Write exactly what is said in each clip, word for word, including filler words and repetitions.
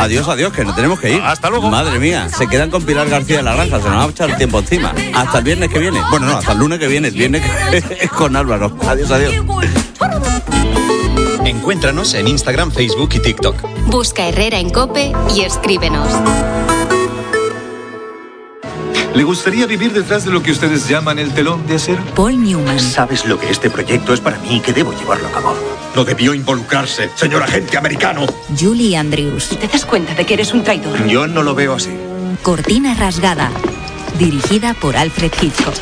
Adiós, adiós, que no tenemos que ir. Hasta luego. Madre mía, se quedan con Pilar García de la Granja, se nos va a echar el tiempo encima. Hasta el viernes que viene. Bueno, no, hasta el lunes que viene. El viernes que... con Álvaro. Adiós, adiós. Encuéntranos en Instagram, Facebook y TikTok. Busca Herrera en COPE y escríbenos. ¿Le gustaría vivir detrás de lo que ustedes llaman el telón de acero? Paul Newman. ¿Sabes lo que este proyecto es para mí y que debo llevarlo a cabo? No debió involucrarse, señor agente americano. Julie Andrews. ¿Te das cuenta de que eres un traidor? Yo no lo veo así. Cortina rasgada. Dirigida por Alfred Hitchcock.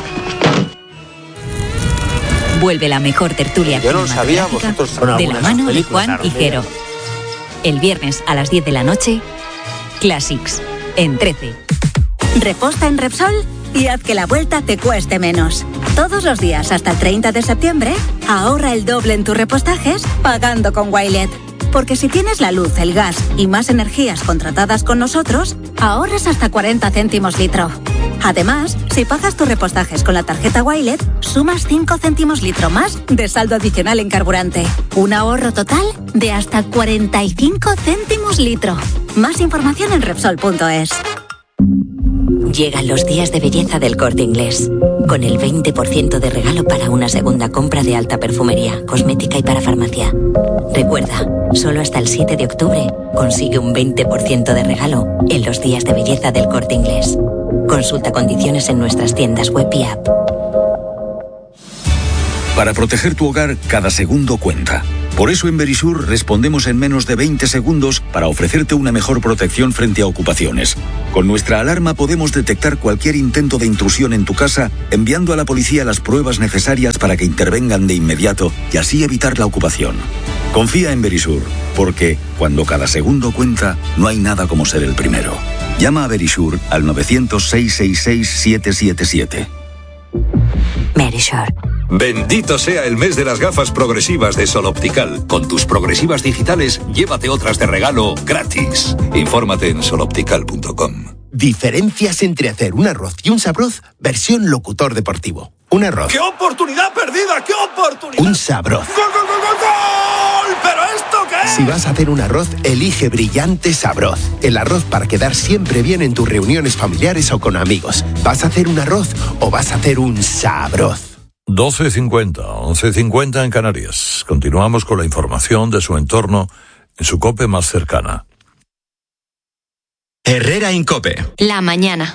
Vuelve la mejor tertulia Yo no lo sabía, vosotros de la mano de Juan Higuero. El viernes a las diez de la noche, Classics, en trece. Reposta en Repsol y haz que la vuelta te cueste menos. Todos los días hasta el treinta de septiembre, ahorra el doble en tus repostajes pagando con Wilet. Porque si tienes la luz, el gas y más energías contratadas con nosotros, ahorras hasta cuarenta céntimos litro. Además, si pagas tus repostajes con la tarjeta Wilet, sumas cinco céntimos litro más de saldo adicional en carburante. Un ahorro total de hasta cuarenta y cinco céntimos litro. Más información en Repsol punto es. Llegan los días de belleza del Corte Inglés, con el veinte por ciento de regalo para una segunda compra de alta perfumería, cosmética y para farmacia. Recuerda, solo hasta el siete de octubre consigue un veinte por ciento de regalo en los días de belleza del Corte Inglés. Consulta condiciones en nuestras tiendas web y app. Para proteger tu hogar, cada segundo cuenta. Por eso en Verisur respondemos en menos de veinte segundos para ofrecerte una mejor protección frente a ocupaciones. Con nuestra alarma podemos detectar cualquier intento de intrusión en tu casa, enviando a la policía las pruebas necesarias para que intervengan de inmediato y así evitar la ocupación. Confía en Verisur, porque cuando cada segundo cuenta, no hay nada como ser el primero. Llama a Verisur al nueve cero cero, seis seis seis, siete siete siete. Verisur. Bendito sea el mes de las gafas progresivas de Sol Optical. Con tus progresivas digitales, llévate otras de regalo gratis. Infórmate en sol optical punto com. Diferencias entre hacer un arroz y un sabroz, versión locutor deportivo. Un arroz. ¡Qué oportunidad perdida! ¡Qué oportunidad! Un sabroz. ¡Gol, gol, gol, gol, gol! ¿Pero esto qué es? Si vas a hacer un arroz, elige Brillante Sabroz. El arroz para quedar siempre bien en tus reuniones familiares o con amigos. ¿Vas a hacer un arroz o vas a hacer un sabroz? doce cincuenta, once cincuenta en Canarias. Continuamos con la información de su entorno en su COPE más cercana. Herrera en COPE. La mañana.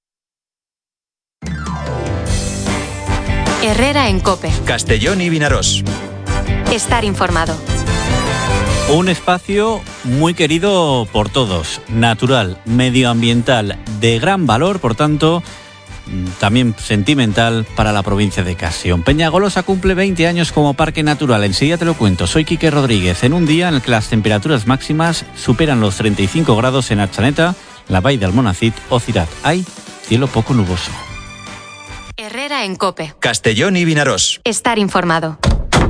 Herrera en COPE. Castellón y Vinarós. Estar informado. Un espacio muy querido por todos, natural, medioambiental, de gran valor, por tanto, también sentimental para la provincia de Castellón. Peñagolosa cumple veinte años como parque natural. Enseguida te lo cuento. Soy Quique Rodríguez. En un día en el que las temperaturas máximas superan los treinta y cinco grados en Archaneta, la Vall de Almonacid o Cirat. Hay cielo poco nuboso. Herrera en COPE. Castellón y Vinarós. Estar informado.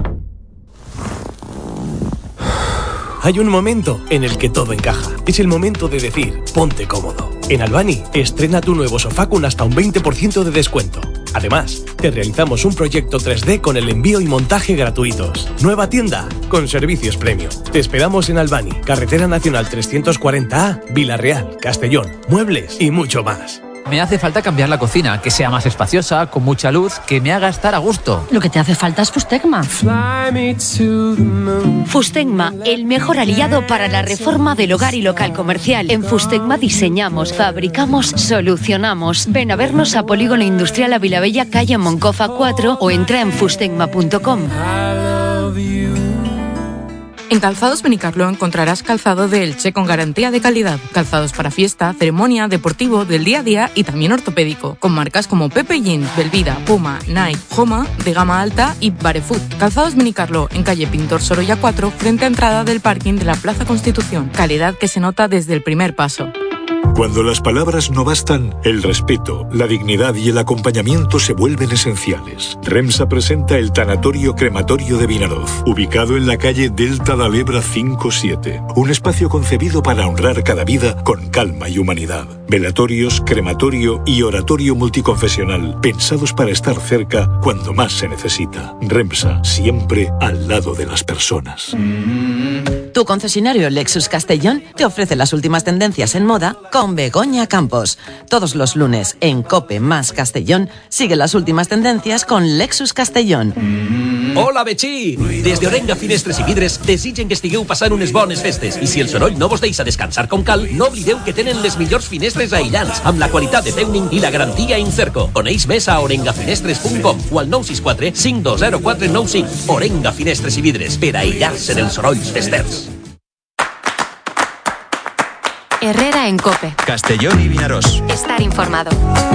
Hay un momento en el que todo encaja. Es el momento de decir, ponte cómodo. En Albani, estrena tu nuevo sofá con hasta un veinte por ciento de descuento. Además, te realizamos un proyecto tres D con el envío y montaje gratuitos. Nueva tienda, con servicios premium. Te esperamos en Albani, Carretera Nacional trescientos cuarenta A, Vila-real, Castellón, muebles y mucho más. Me hace falta cambiar la cocina, que sea más espaciosa, con mucha luz, que me haga estar a gusto. Lo que te hace falta es Fustegma. Fustegma, el mejor aliado para la reforma del hogar y local comercial. En Fustegma diseñamos, fabricamos, solucionamos. Ven a vernos a Polígono Industrial Avilabella, calle Moncofa cuatro o entra en fustegma punto com. En Calzados Benicarló encontrarás calzado de Elche con garantía de calidad. Calzados para fiesta, ceremonia, deportivo, del día a día y también ortopédico. Con marcas como Pepe Jeans, Belvida, Puma, Nike, Homa, de gama alta y Barefoot. Calzados Benicarló en calle Pintor Sorolla cuatro, frente a entrada del parking de la Plaza Constitución. Calidad que se nota desde el primer paso. Cuando las palabras no bastan, el respeto, la dignidad y el acompañamiento se vuelven esenciales. REMSA presenta el Tanatorio Crematorio de Vinaroz, ubicado en la calle Delta da Lebra cinco siete. Un espacio concebido para honrar cada vida con calma y humanidad. Velatorios, crematorio y oratorio multiconfesional, pensados para estar cerca cuando más se necesita. REMSA, siempre al lado de las personas. Tu concesionario Lexus Castellón te ofrece las últimas tendencias en moda con Begoña Campos. Todos los lunes en COPE más Castellón sigue las últimas tendencias con Lexus Castellón. Hola, Betxí! Des de Orenga Finestres i Vidres desitgen que estigueu passant unes bones festes. I si el soroll no vos deixa descansar com cal, no oblideu que tenen les millors finestres aïllants, amb la qualitat de Teuning i la garantia Incerco. Coneix més a orenga finestres punt com o al nou sis quatre cinc dos zero quatre nou cinc. Orenga Finestres i Vidres, per aïllar-se dels sorolls d'esters. Herrera en COPE. Castellón y Vinaròs. Estar informado.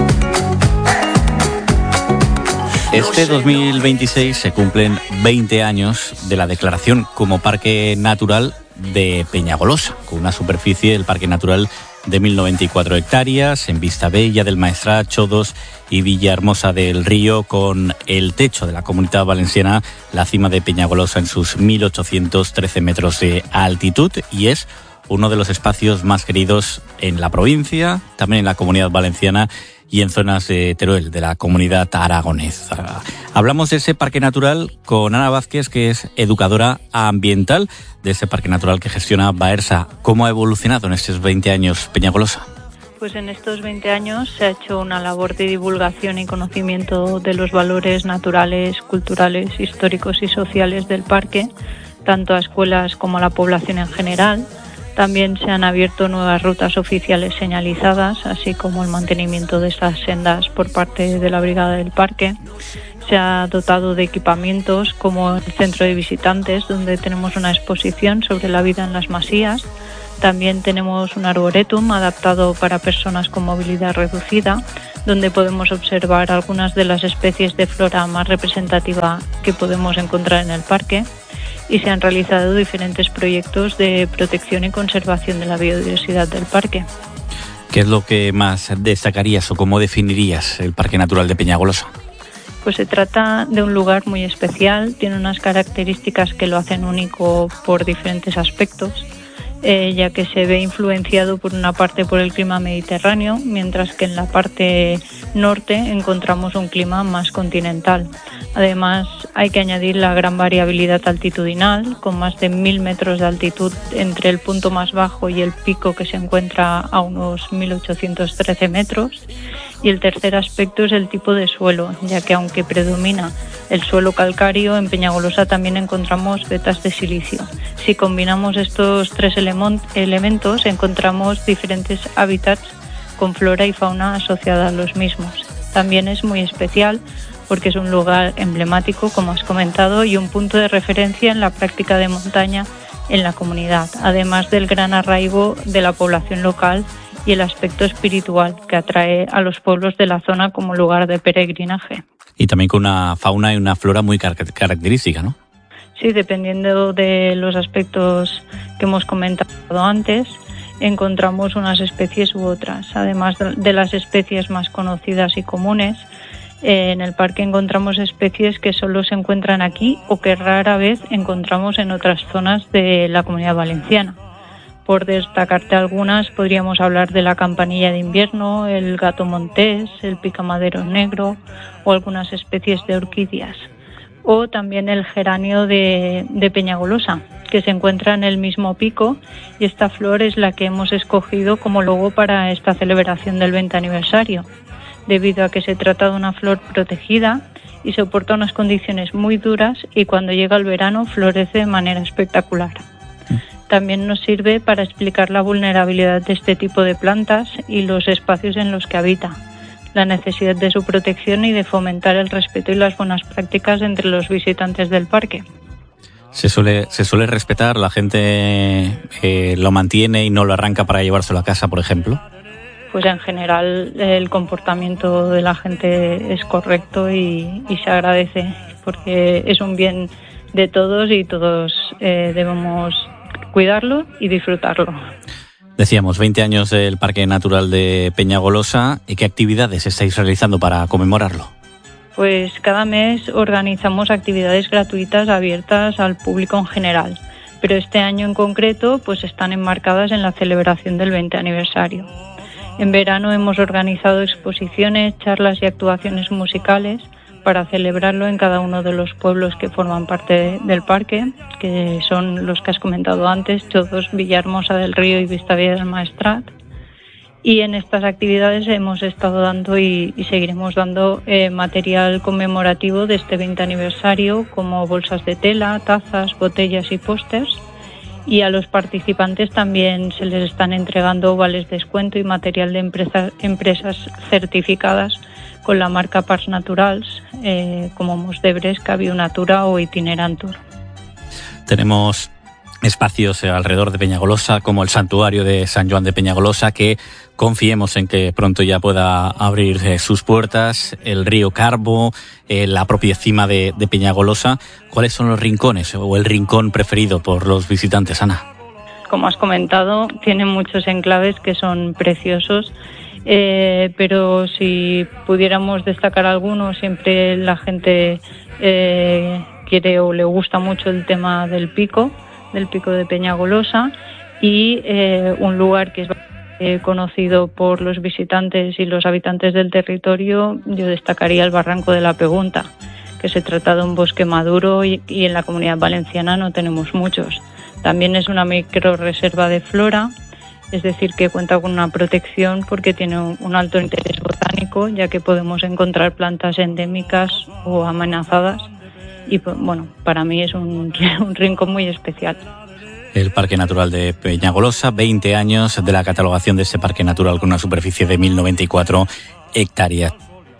Este dos mil veintiséis se cumplen veinte años de la declaración como Parque Natural de Peñagolosa, con una superficie del Parque Natural de mil noventa y cuatro hectáreas, en Vistabella del Maestrat, Chodos y Villahermosa del Río, con el techo de la Comunidad Valenciana, la cima de Peñagolosa en sus mil ochocientos trece metros de altitud, y es uno de los espacios más queridos en la provincia, también en la Comunidad Valenciana y en zonas de Teruel, de la Comunidad Aragonesa. Hablamos de ese parque natural con Ana Vázquez, que es educadora ambiental de ese parque natural que gestiona Baersa. ¿Cómo ha evolucionado en estos veinte años Peñagolosa? Pues en estos veinte años se ha hecho una labor de divulgación y conocimiento de los valores naturales, culturales, históricos y sociales del parque, tanto a escuelas como a la población en general. También se han abierto nuevas rutas oficiales señalizadas, así como el mantenimiento de estas sendas por parte de la Brigada del Parque. Se ha dotado de equipamientos como el centro de visitantes, donde tenemos una exposición sobre la vida en las masías. También tenemos un arboretum adaptado para personas con movilidad reducida, donde podemos observar algunas de las especies de flora más representativa que podemos encontrar en el parque. Y se han realizado diferentes proyectos de protección y conservación de la biodiversidad del parque. ¿Qué es lo que más destacarías o cómo definirías el Parque Natural de Peñagolosa? Pues se trata de un lugar muy especial, tiene unas características que lo hacen único por diferentes aspectos, eh, ya que se ve influenciado por una parte por el clima mediterráneo, mientras que en la parte norte encontramos un clima más continental. Además, hay que añadir la gran variabilidad altitudinal, con más de mil metros de altitud entre el punto más bajo y el pico, que se encuentra a unos mil ochocientos trece metros. Y el tercer aspecto es el tipo de suelo, ya que aunque predomina el suelo calcáreo, en Peñagolosa también encontramos vetas de silicio. Si combinamos estos tres elementos, encontramos diferentes hábitats con flora y fauna asociada a los mismos. También es muy especial porque es un lugar emblemático, como has comentado, y un punto de referencia en la práctica de montaña en la comunidad, además del gran arraigo de la población local y el aspecto espiritual que atrae a los pueblos de la zona como lugar de peregrinaje. Y también con una fauna y una flora muy car- característica, ¿no? Sí, dependiendo de los aspectos que hemos comentado antes, encontramos unas especies u otras. Además de las especies más conocidas y comunes, en el parque encontramos especies que solo se encuentran aquí o que rara vez encontramos en otras zonas de la Comunidad Valenciana. Por destacarte algunas, podríamos hablar de la campanilla de invierno, el gato montés, el picamadero negro o algunas especies de orquídeas. O también el geranio de, de Peñagolosa, que se encuentra en el mismo pico, y esta flor es la que hemos escogido como logo para esta celebración del veinte aniversario, debido a que se trata de una flor protegida y soporta unas condiciones muy duras, y cuando llega el verano florece de manera espectacular. También nos sirve para explicar la vulnerabilidad de este tipo de plantas y los espacios en los que habita, la necesidad de su protección y de fomentar el respeto y las buenas prácticas entre los visitantes del parque. Se suele, se suele respetar, la gente eh, lo mantiene y no lo arranca para llevárselo a casa, por ejemplo. Pues en general el comportamiento de la gente es correcto y, y se agradece, porque es un bien de todos y todos eh, debemos cuidarlo y disfrutarlo. Decíamos, veinte años del Parque Natural de Peñagolosa. ¿Y qué actividades estáis realizando para conmemorarlo? Pues cada mes organizamos actividades gratuitas abiertas al público en general, pero este año en concreto pues están enmarcadas en la celebración del veinte aniversario. En verano hemos organizado exposiciones, charlas y actuaciones musicales para celebrarlo en cada uno de los pueblos que forman parte del parque, que son los que has comentado antes, Chodos, Villahermosa del Río y Vistabella del Maestrat. Y en estas actividades hemos estado dando y, y seguiremos dando eh, material conmemorativo de este veinte aniversario, como bolsas de tela, tazas, botellas y pósters. Y a los participantes también se les están entregando vales de descuento y material de empresa, empresas certificadas con la marca Parts Naturals, eh, como Mos d'Ebre, Caviu Natura o Itinerantur. Tenemos espacios alrededor de Peñagolosa, como el santuario de San Joan de Peñagolosa, que confiemos en que pronto ya pueda abrir eh, sus puertas, el río Carbo, eh, la propia cima de, de Peñagolosa. ¿Cuáles son los rincones o el rincón preferido por los visitantes, Ana? Como has comentado, tienen muchos enclaves que son preciosos, eh, pero si pudiéramos destacar alguno, siempre la gente eh, quiere o le gusta mucho el tema del pico, del pico de Peñagolosa, y eh, un lugar que es eh, conocido por los visitantes y los habitantes del territorio, yo destacaría el Barranco de la Pegunta, que se trata de un bosque maduro y, y en la Comunidad Valenciana no tenemos muchos. También es una microrreserva de flora, es decir, que cuenta con una protección porque tiene un, un alto interés botánico, ya que podemos encontrar plantas endémicas o amenazadas. Y bueno, para mí es un, un rincón muy especial. El Parque Natural de Peñagolosa, veinte años de la catalogación de ese parque natural con una superficie de mil noventa y cuatro hectáreas.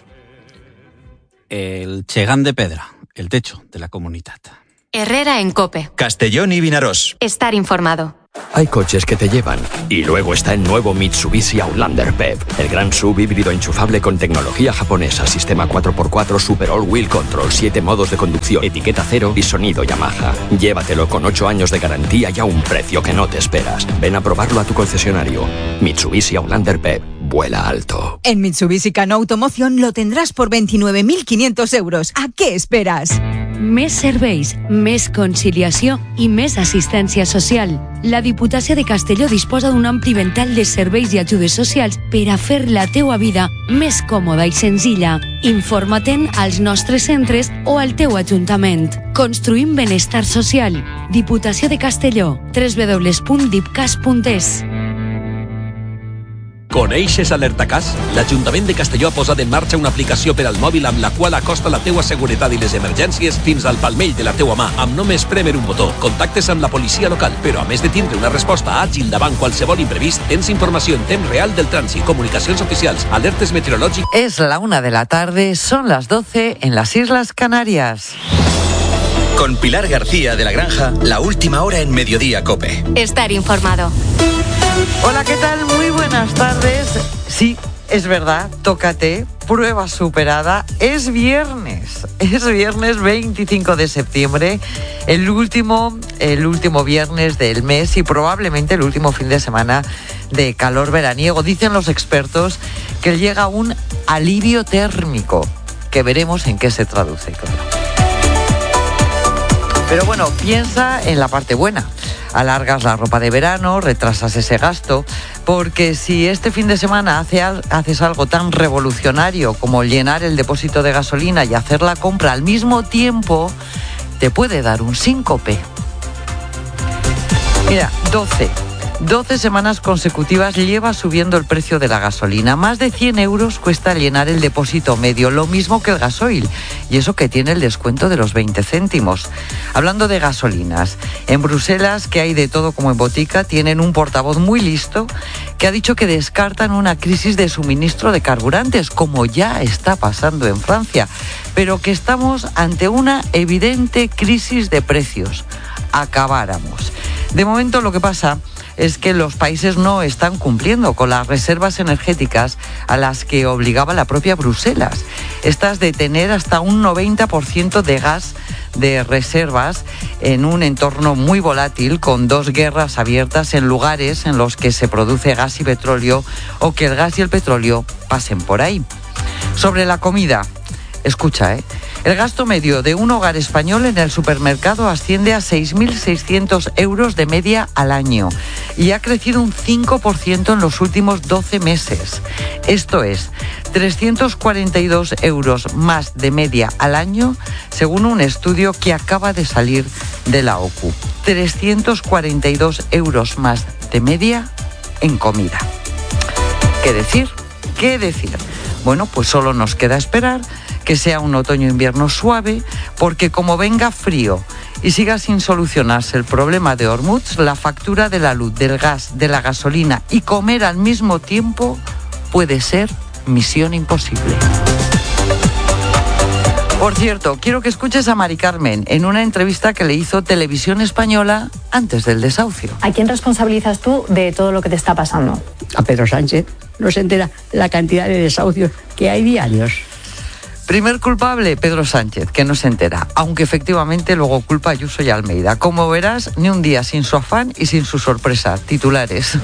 El Chegán de Pedra, el techo de la comunidad. Herrera en COPE. Castellón y Vinaròs. Estar informado. Hay coches que te llevan. Y luego está el nuevo Mitsubishi Outlander P E V. El gran sub híbrido enchufable con tecnología japonesa, sistema cuatro por cuatro Super All Wheel Control, siete modos de conducción, etiqueta cero y sonido Yamaha. Llévatelo con ocho años de garantía y a un precio que no te esperas. Ven a probarlo a tu concesionario. Mitsubishi Outlander P E V. Vuela alto. En Mitsubishi Cano Automoción lo tendrás por veintinueve mil quinientos euros. ¿A qué esperas? Més serveis, més conciliació i més assistència social. La Diputació de Castelló disposa d'un ampli ventall de serveis i ajudes socials per a fer la teua vida més còmoda i senzilla. Informa-te'n als nostres centres o al teu ajuntament. Construïm benestar social. Diputació de Castelló. doble u doble u doble u punt dipcas punt es. Coneixes Alertacàs? L'Ajuntament de Castelló ha posat en marxa una aplicació per al mòbil amb la qual acosta la teua seguretat i les emergències fins al palmell de la teua mà, amb només prémer un botó. Contactes amb la policia local, però a més de tindre una resposta àgil davant qualsevol imprevist, tens informació en temps real del trànsit, comunicacions oficials, alertes meteorològiques... Es la una de la tarde, son las doce en las Islas Canarias. Con Pilar García de la Granja, la última hora en Mediodía COPE. Estar informado. Hola, ¿qué tal? Muy buenas tardes. Sí, es verdad, tócate, prueba superada. Es viernes, es viernes veinticinco de septiembre, el último, el último viernes del mes y probablemente el último fin de semana de calor veraniego. Dicen los expertos que llega un alivio térmico, que veremos en qué se traduce, claro. Pero bueno, piensa en la parte buena. Alargas la ropa de verano, retrasas ese gasto, porque si este fin de semana hace al, haces algo tan revolucionario como llenar el depósito de gasolina y hacer la compra al mismo tiempo, te puede dar un síncope. Mira, doce. doce semanas consecutivas lleva subiendo el precio de la gasolina. Más de cien euros cuesta llenar el depósito medio, lo mismo que el gasoil. Y eso que tiene el descuento de los veinte céntimos. Hablando de gasolinas, en Bruselas, que hay de todo como en botica, tienen un portavoz muy listo que ha dicho que descartan una crisis de suministro de carburantes, como ya está pasando en Francia, pero que estamos ante una evidente crisis de precios. Acabáramos. De momento lo que pasa es que los países no están cumpliendo con las reservas energéticas a las que obligaba la propia Bruselas. Estas de tener hasta un noventa por ciento de gas de reservas en un entorno muy volátil, con dos guerras abiertas en lugares en los que se produce gas y petróleo o que el gas y el petróleo pasen por ahí. Sobre la comida, escucha, ¿eh? El gasto medio de un hogar español en el supermercado asciende a seis mil seiscientos euros de media al año y ha crecido un cinco por ciento en los últimos doce meses. Esto es, trescientos cuarenta y dos euros más de media al año, según un estudio que acaba de salir de la O C U. trescientos cuarenta y dos euros más de media en comida. ¿Qué decir? ¿Qué decir? Bueno, pues solo nos queda esperar que sea un otoño-invierno suave, porque como venga frío y siga sin solucionarse el problema de Hormuz, la factura de la luz, del gas, de la gasolina y comer al mismo tiempo puede ser misión imposible. Por cierto, quiero que escuches a Mari Carmen en una entrevista que le hizo Televisión Española antes del desahucio. ¿A quién responsabilizas tú de todo lo que te está pasando? A Pedro Sánchez. No se entera la cantidad de desahucios que hay diarios. Primer culpable, Pedro Sánchez, que no se entera, aunque efectivamente luego culpa a Ayuso y Almeida. Como verás, ni un día sin su afán y sin su sorpresa. Titulares.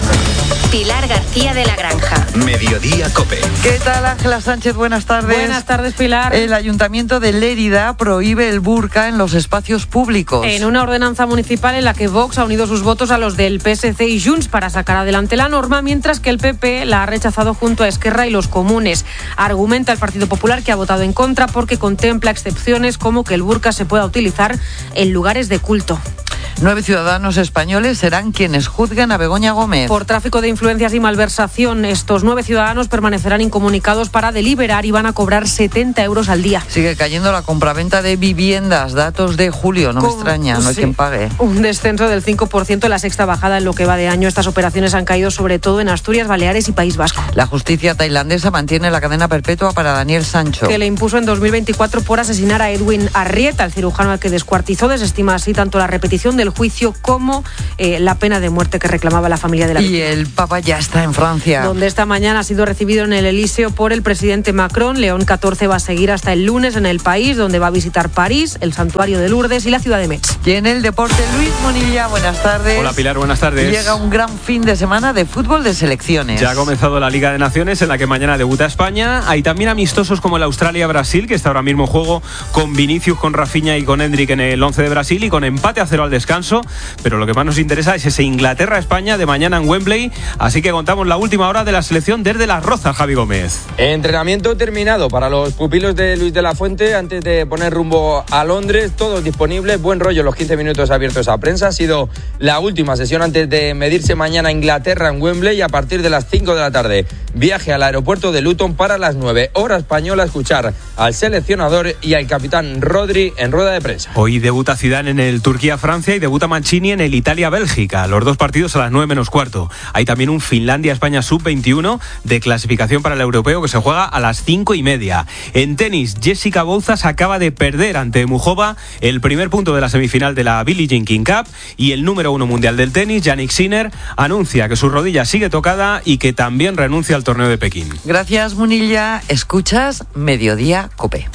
Pilar García de la Granja. Mediodía COPE. ¿Qué tal, Ángela Sánchez? Buenas tardes. Buenas tardes, Pilar. El Ayuntamiento de Lérida prohíbe el burka en los espacios públicos. En una ordenanza municipal en la que Vox ha unido sus votos a los del P S C y Junts para sacar adelante la norma, mientras que el P P la ha rechazado junto a Esquerra y los comunes. Argumenta el Partido Popular que ha votado en contra porque contempla excepciones como que el burka se pueda utilizar en lugares de culto. Nueve ciudadanos españoles serán quienes juzguen a Begoña Gómez. Por tráfico de influencias y malversación, estos nueve ciudadanos permanecerán incomunicados para deliberar y van a cobrar setenta euros al día. Sigue cayendo la compraventa de viviendas, datos de julio, no me extraña, no hay sí. quien pague. Un descenso del cinco por ciento en la sexta bajada en lo que va de año. Estas operaciones han caído sobre todo en Asturias, Baleares y País Vasco. La justicia tailandesa mantiene la cadena perpetua para Daniel Sancho, que le impuso en dos mil veinticuatro por asesinar a Edwin Arrieta, el cirujano al que descuartizó. Desestima así tanto la repetición del juicio como eh, la pena de muerte que reclamaba la familia de la víctima. Y el Papa ya está en Francia, donde esta mañana ha sido recibido en el Elíseo por el presidente Macron. León catorce va a seguir hasta el lunes en el país, donde va a visitar París, el santuario de Lourdes y la ciudad de Metz. Y en el deporte, Luis Monilla, buenas tardes. Hola Pilar, buenas tardes. Llega un gran fin de semana de fútbol de selecciones. Ya ha comenzado la Liga de Naciones, en la que mañana debuta España. Hay también amistosos como el Australia-Brasil, que está ahora mismo en juego con Vinicius, con Rafinha y con Endrick en el once de Brasil, y con empate a cero al descanso. Pero lo que más nos interesa es ese Inglaterra-España de mañana en Wembley. Así que contamos la última hora de la selección desde Las Rozas, Javi Gómez. Entrenamiento terminado para los pupilos de Luis de la Fuente antes de poner rumbo a Londres. Todos disponibles, buen rollo los quince minutos abiertos a prensa. Ha sido la última sesión antes de medirse mañana Inglaterra en Wembley, y a partir de las cinco de la tarde viaje al aeropuerto de Luton para las nueve hora española, escuchar al seleccionador y al capitán Rodri en rueda de prensa. Hoy debuta Zidane en el Turquía-Francia y debuta Mancini en el Italia-Bélgica. Los dos partidos a las nueve menos cuarto. Hay también un Finlandia-España sub veintiuno de clasificación para el europeo que se juega a las cinco y media. En tenis, Jessica Bouzas acaba de perder ante Mujova el primer punto de la semifinal de la Billie Jean King Cup, y el número uno mundial del tenis, Jannik Sinner, anuncia que su rodilla sigue tocada y que también renuncia al torneo de Pekín. Gracias, Munilla. Escuchas Mediodía COPE.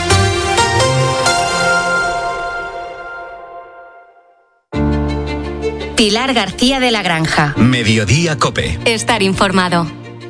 Pilar García de la Granja. Mediodía COPE. Estar informado.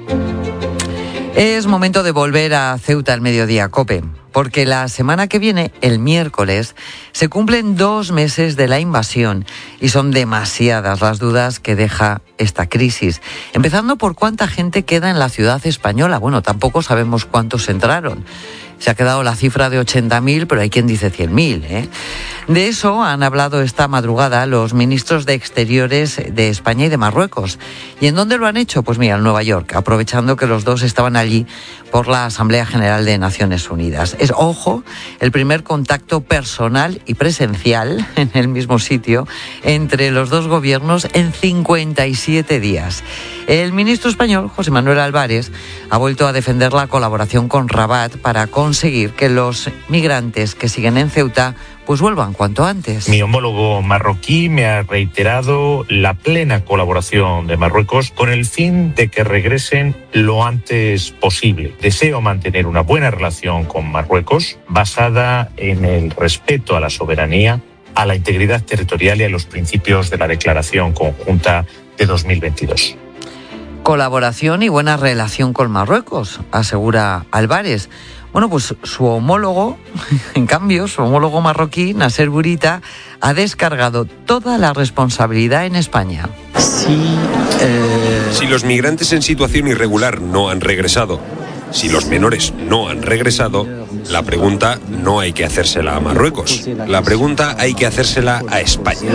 Es momento de volver a Ceuta al Mediodía COPE, porque la semana que viene, el miércoles, se cumplen dos meses de la invasión y son demasiadas las dudas que deja esta crisis. Empezando por cuánta gente queda en la ciudad española. Bueno, tampoco sabemos cuántos entraron. Se ha quedado la cifra de ochenta mil, pero hay quien dice cien mil, ¿eh? De eso han hablado esta madrugada los ministros de Exteriores de España y de Marruecos. ¿Y en dónde lo han hecho? Pues mira, en Nueva York, aprovechando que los dos estaban allí por la Asamblea General de Naciones Unidas. Es, ojo, el primer contacto personal y presencial en el mismo sitio entre los dos gobiernos en cincuenta y siete días. El ministro español, José Manuel Álvarez, ha vuelto a defender la colaboración con Rabat para conseguir que los migrantes que siguen en Ceuta pues vuelvan cuanto antes. Mi homólogo marroquí me ha reiterado la plena colaboración de Marruecos con el fin de que regresen lo antes posible. Deseo mantener una buena relación con Marruecos basada en el respeto a la soberanía, a la integridad territorial y a los principios de la Declaración Conjunta de dos mil veintidós. Colaboración y buena relación con Marruecos, asegura Álvarez. Bueno, pues su homólogo, en cambio, su homólogo marroquí, Nasser Bourita, ha descargado toda la responsabilidad en España. Sí, eh... Si los migrantes en situación irregular no han regresado, si los menores no han regresado, la pregunta no hay que hacérsela a Marruecos. La pregunta hay que hacérsela a España.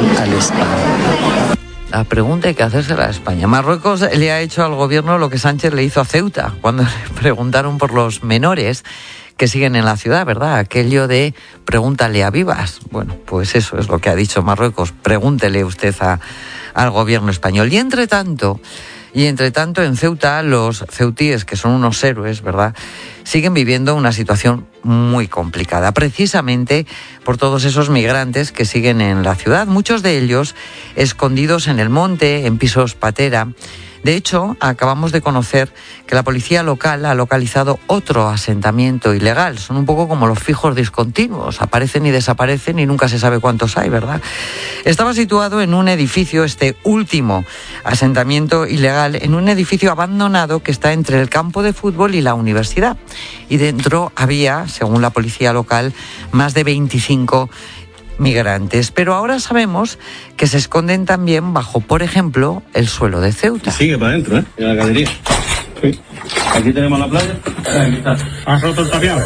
La pregunta hay que hacérsela a España. Marruecos le ha hecho al gobierno lo que Sánchez le hizo a Ceuta cuando le preguntaron por los menores que siguen en la ciudad, ¿verdad? Aquello de pregúntale a Vivas. Bueno, pues eso es lo que ha dicho Marruecos. Pregúntele usted a, al gobierno español. Y entre tanto, y entre tanto en Ceuta los ceutíes, que son unos héroes, ¿verdad?, siguen viviendo una situación muy complicada, precisamente por todos esos migrantes que siguen en la ciudad, muchos de ellos escondidos en el monte, en pisos patera. De hecho, acabamos de conocer que la policía local ha localizado otro asentamiento ilegal. Son un poco como los fijos discontinuos, aparecen y desaparecen y nunca se sabe cuántos hay, ¿verdad? Estaba situado en un edificio, este último asentamiento ilegal, en un edificio abandonado que está entre el campo de fútbol y la universidad. Y dentro había, según la policía local, más de veinticinco migrantes, pero ahora sabemos que se esconden también bajo, por ejemplo, el suelo de Ceuta. Sigue para adentro, ¿eh? En la galería. Sí. Aquí tenemos la playa. Aquí está. ¿Has roto el tapiado?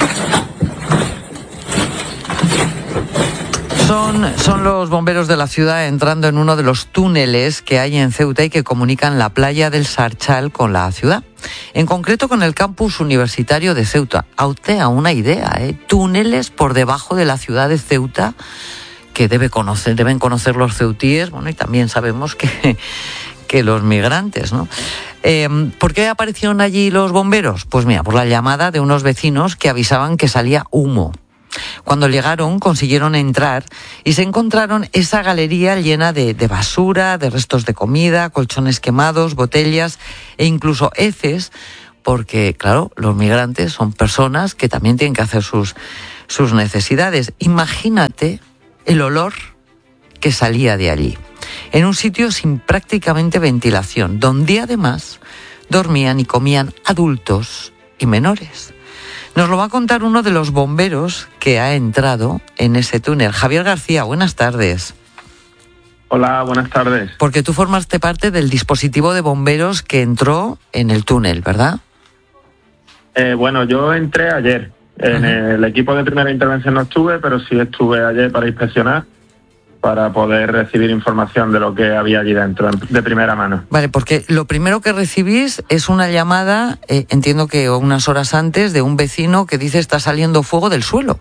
Son, son los bomberos de la ciudad entrando en uno de los túneles que hay en Ceuta y que comunican la playa del Sarchal con la ciudad. En concreto con el campus universitario de Ceuta. A usted a una idea, ¿eh? Túneles por debajo de la ciudad de Ceuta que debe conocer, deben conocer los ceutíes, bueno, y también sabemos que, que los migrantes, ¿no? Eh, ¿Por qué aparecieron allí los bomberos? Pues mira, por la llamada de unos vecinos que avisaban que salía humo. Cuando llegaron, consiguieron entrar y se encontraron esa galería llena de, de basura, de restos de comida, colchones quemados, botellas e incluso heces, porque, claro, los migrantes son personas que también tienen que hacer sus, sus necesidades. Imagínate el olor que salía de allí, en un sitio sin prácticamente ventilación, donde además dormían y comían adultos y menores. Nos lo va a contar uno de los bomberos que ha entrado en ese túnel. Javier García, buenas tardes. Hola, buenas tardes. Porque tú formaste parte del dispositivo de bomberos que entró en el túnel, ¿verdad? Eh, bueno, yo entré ayer. En Ajá. el equipo de primera intervención no estuve, pero sí estuve ayer para inspeccionar, para poder recibir información de lo que había allí dentro, de primera mano. Vale, porque lo primero que recibís es una llamada, eh, entiendo que unas horas antes, de un vecino que dice está saliendo fuego del suelo.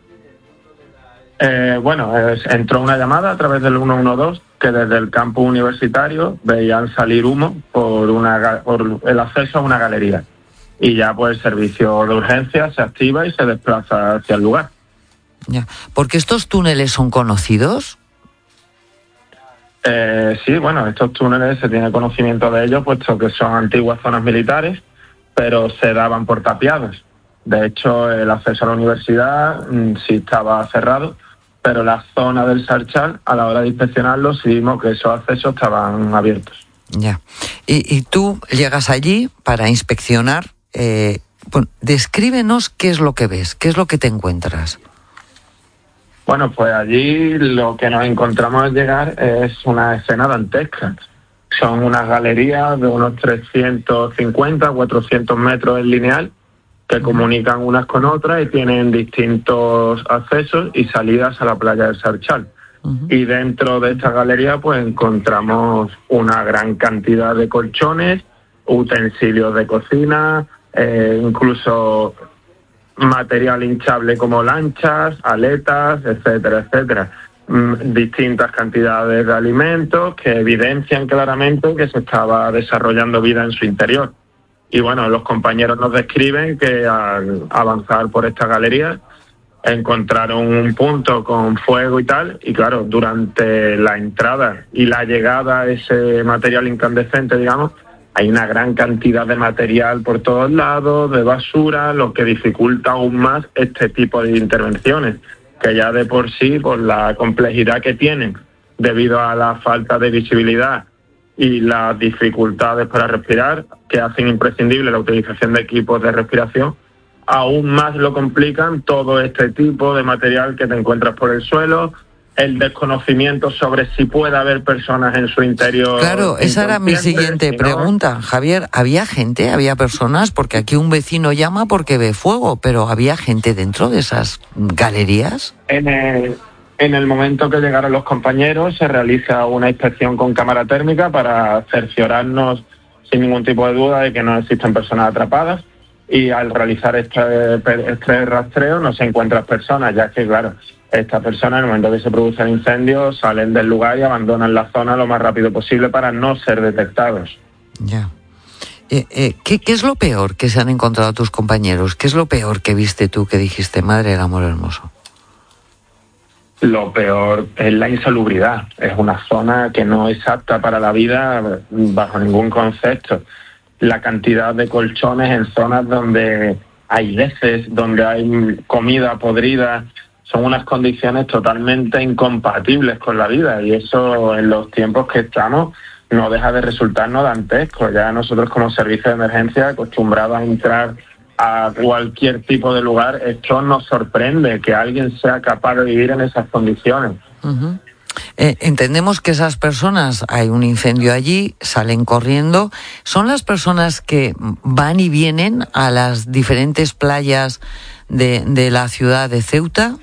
Eh, bueno, es, entró una llamada a través del uno uno dos, que desde el campus universitario veían salir humo por, una, por el acceso a una galería. Y ya pues el servicio de urgencia se activa y se desplaza hacia el lugar. Ya. ¿Porque estos túneles son conocidos? Eh, sí, bueno, estos túneles se tiene conocimiento de ellos, puesto que son antiguas zonas militares, pero se daban por tapiados. De hecho, el acceso a la universidad mmm, sí estaba cerrado, pero la zona del Sarchal, a la hora de inspeccionarlo, sí vimos que esos accesos estaban abiertos. Ya. Y, y tú llegas allí para inspeccionar. Eh, bueno, descríbenos qué es lo que ves, qué es lo que te encuentras. Bueno, pues allí lo que nos encontramos al llegar es una escena dantesca. Son unas galerías de unos trescientos cincuenta, cuatrocientos metros en lineal que comunican unas con otras y tienen distintos accesos y salidas a la playa del Sarchal. Uh-huh. Y dentro de esta galería pues encontramos una gran cantidad de colchones, utensilios de cocina, eh, incluso material hinchable como lanchas, aletas, etcétera, etcétera. Mm, distintas cantidades de alimentos que evidencian claramente que se estaba desarrollando vida en su interior. Y bueno, los compañeros nos describen que al avanzar por esta galería encontraron un punto con fuego y tal, y claro, durante la entrada y la llegada a ese material incandescente, digamos, hay una gran cantidad de material por todos lados, de basura, lo que dificulta aún más este tipo de intervenciones, que ya de por sí, por la complejidad que tienen, debido a la falta de visibilidad y las dificultades para respirar, que hacen imprescindible la utilización de equipos de respiración, aún más lo complican todo este tipo de material que te encuentras por el suelo, el desconocimiento sobre si puede haber personas en su interior. Claro, esa era mi siguiente pregunta. Javier, ¿había gente, había personas? Porque aquí un vecino llama porque ve fuego, pero ¿había gente dentro de esas galerías? En el, en el momento que llegaron los compañeros se realiza una inspección con cámara térmica para cerciorarnos sin ningún tipo de duda de que no existen personas atrapadas, y al realizar este, este rastreo no se encuentran personas, ya que, claro, estas personas en el momento que se produce el incendio salen del lugar y abandonan la zona lo más rápido posible para no ser detectados. Ya. Eh, eh, ¿qué, ¿Qué es lo peor que se han encontrado tus compañeros? ¿Qué es lo peor que viste tú que dijiste, madre del amor hermoso? Lo peor es la insalubridad. Es una zona que no es apta para la vida bajo ningún concepto. La cantidad de colchones en zonas donde hay heces, donde hay comida podrida, son unas condiciones totalmente incompatibles con la vida, y eso en los tiempos que estamos no deja de resultarnos dantesco. Ya nosotros como servicio de emergencia, acostumbrados a entrar a cualquier tipo de lugar, esto nos sorprende que alguien sea capaz de vivir en esas condiciones. Uh-huh. Eh, entendemos que esas personas, hay un incendio allí, salen corriendo. ¿Son las personas que van y vienen a las diferentes playas de, de la ciudad de Ceuta?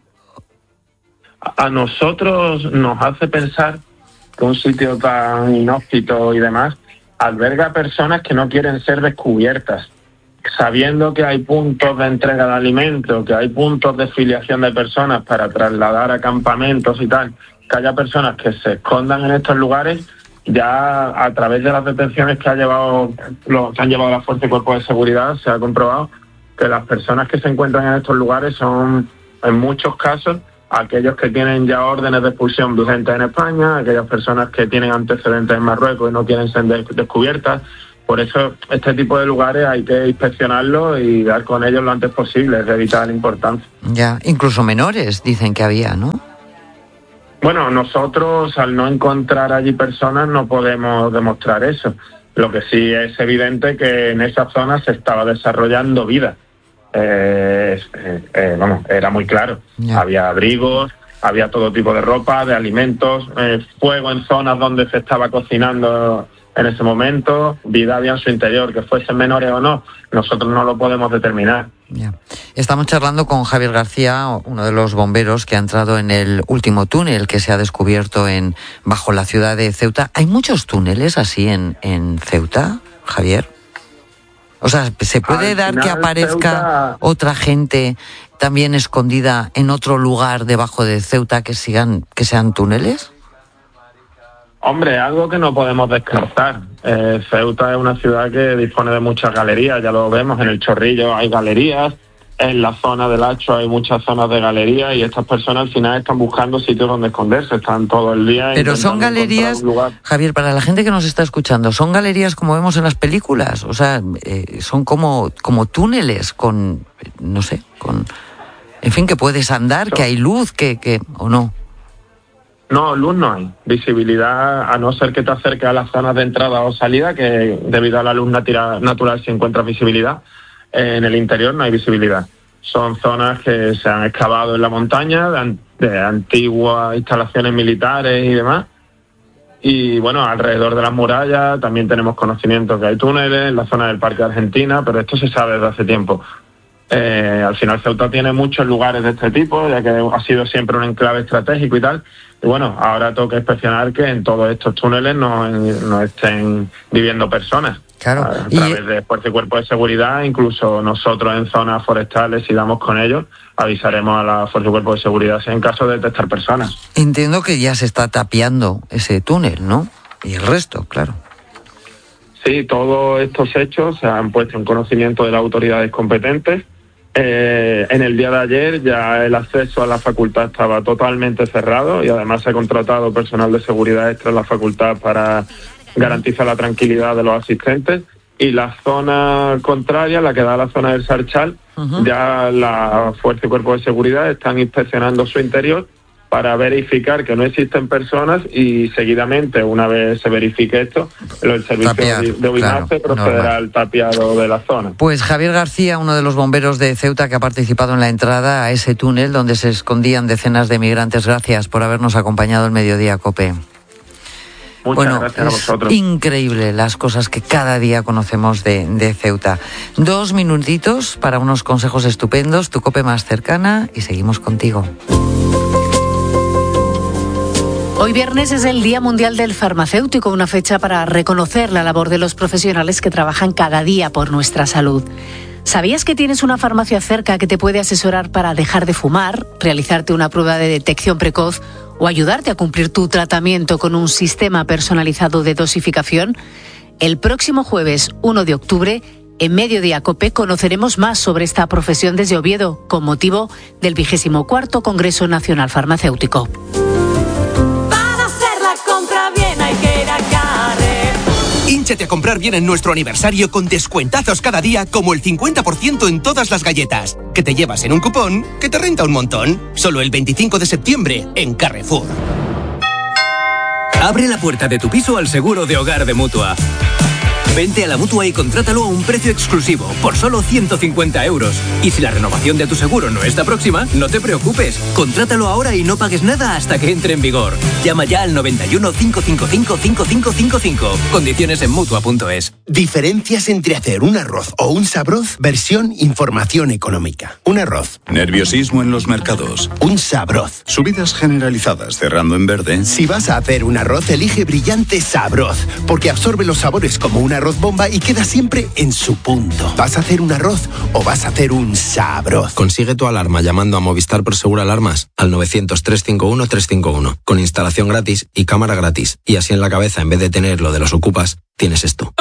A nosotros nos hace pensar que un sitio tan inhóspito y demás alberga personas que no quieren ser descubiertas, sabiendo que hay puntos de entrega de alimentos, que hay puntos de filiación de personas para trasladar a campamentos y tal, que haya personas que se escondan en estos lugares. Ya a través de las detenciones que ha llevado lo, que han llevado la Fuerza y Cuerpos de Seguridad, se ha comprobado que las personas que se encuentran en estos lugares son, en muchos casos, aquellos que tienen ya órdenes de expulsión vigentes en España, aquellas personas que tienen antecedentes en Marruecos y no quieren ser de- descubiertas. Por eso este tipo de lugares hay que inspeccionarlos y dar con ellos lo antes posible, es de vital importancia. Ya, incluso menores dicen que había, ¿no? Bueno, nosotros al no encontrar allí personas no podemos demostrar eso. Lo que sí es evidente que en esa zona se estaba desarrollando vida. Eh, eh, eh, vamos, era muy claro. Yeah. Había abrigos, había todo tipo de ropa, de alimentos, eh, fuego en zonas donde se estaba cocinando en ese momento, vida había en su interior, que fuesen menores o no, nosotros no lo podemos determinar. Yeah. Estamos charlando con Javier García, uno de los bomberos que ha entrado en el último túnel que se ha descubierto en bajo la ciudad de Ceuta. ¿Hay muchos túneles así en, en Ceuta, Javier? O sea, ¿se puede Al dar que aparezca Ceuta... otra gente también escondida en otro lugar debajo de Ceuta que sigan, que sean túneles? Hombre, algo que no podemos descartar. Eh, Ceuta es una ciudad que dispone de muchas galerías, ya lo vemos, en el Chorrillo hay galerías, en la zona del Hacho hay muchas zonas de galerías, y estas personas al final están buscando sitios donde esconderse, están todo el día. Pero son galerías, Javier, para la gente que nos está escuchando, son galerías como vemos en las películas, o sea, eh, son como, como túneles con, no sé, con, en fin, que puedes andar, so, que hay luz, que, que, o no. No, luz no hay. Visibilidad, a no ser que te acerques a las zonas de entrada o salida, que debido a la luz natura, natural se encuentra visibilidad. En el interior no hay visibilidad. Son zonas que se han excavado en la montaña, de, de antiguas instalaciones militares y demás. Y bueno, alrededor de las murallas también tenemos conocimiento que hay túneles, en la zona del Parque de Argentina, pero esto se sabe desde hace tiempo. Eh, al final Ceuta tiene muchos lugares de este tipo, ya que ha sido siempre un enclave estratégico y tal. Y bueno, ahora toca inspeccionar que en todos estos túneles no, no estén viviendo personas. Claro. A, a través y... de Fuerza y Cuerpos de Seguridad, incluso nosotros en zonas forestales, si damos con ellos, avisaremos a la Fuerza y Cuerpos de Seguridad en caso de detectar personas. Entiendo que ya se está tapiando ese túnel, ¿no? Y el resto, claro. Sí, todos estos hechos se han puesto en conocimiento de las autoridades competentes. Eh, en el día de ayer ya el acceso a la facultad estaba totalmente cerrado, y además se ha contratado personal de seguridad extra en la facultad para garantizar la tranquilidad de los asistentes. Y la zona contraria, la que da a la zona del Sarchal, uh-huh. ya la Fuerza y Cuerpos de Seguridad están inspeccionando su interior para verificar que no existen personas y seguidamente, una vez se verifique esto, el servicio Tapiar, de Ovimace claro, procederá normal. al tapiado de la zona. Pues Javier García, uno de los bomberos de Ceuta que ha participado en la entrada a ese túnel donde se escondían decenas de migrantes, gracias por habernos acompañado el Mediodía COPE. Muchas bueno, gracias a es vosotros. increíble las cosas que cada día conocemos de, de Ceuta. Dos minutitos para unos consejos estupendos, tu COPE más cercana y seguimos contigo. Hoy viernes es el Día Mundial del Farmacéutico, una fecha para reconocer la labor de los profesionales que trabajan cada día por nuestra salud. ¿Sabías que tienes una farmacia cerca que te puede asesorar para dejar de fumar, realizarte una prueba de detección precoz o ayudarte a cumplir tu tratamiento con un sistema personalizado de dosificación? El próximo jueves uno de octubre, en Mediodía COPE, conoceremos más sobre esta profesión desde Oviedo, con motivo del vigésimo cuarto Congreso Nacional Farmacéutico. Hínchate a comprar bien en nuestro aniversario con descuentazos cada día, como el cincuenta por ciento en todas las galletas, que te llevas en un cupón que te renta un montón. Solo el veinticinco de septiembre en Carrefour. Abre la puerta de tu piso al seguro de hogar de Mutua. Vente a la Mutua y contrátalo a un precio exclusivo, por solo ciento cincuenta euros. Y si la renovación de tu seguro no está próxima, no te preocupes. Contrátalo ahora y no pagues nada hasta que entre en vigor. Llama ya al noventa y uno, cinco cinco cinco, cinco cinco cinco cinco. Condiciones en Mutua punto es. Diferencias entre hacer un arroz o un sabroz, versión información económica. Un arroz. Nerviosismo en los mercados. Un sabroz. Subidas generalizadas cerrando en verde. Si vas a hacer un arroz, elige Brillante Sabroz, porque absorbe los sabores como un arroz bomba y queda siempre en su punto. ¿Vas a hacer un arroz o vas a hacer un sabroz? Consigue tu alarma llamando a Movistar Prosegur Alarmas al novecientos, trescientos cincuenta y uno, trescientos cincuenta y uno, con instalación gratis y cámara gratis. Y así en la cabeza, en vez de tener lo de los ocupas, tienes esto.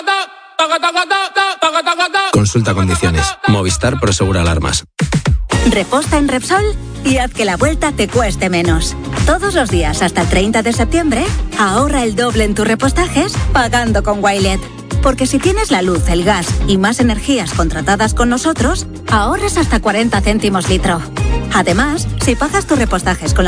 Consulta condiciones. Movistar Prosegur Alarmas. Reposta en Repsol y haz que la vuelta te cueste menos. Todos los días hasta el treinta de septiembre, ahorra el doble en tus repostajes pagando con Wilet. Porque si tienes la luz, el gas y más energías contratadas con nosotros, ahorras hasta cuarenta céntimos litro. Además, si pagas tus repostajes con la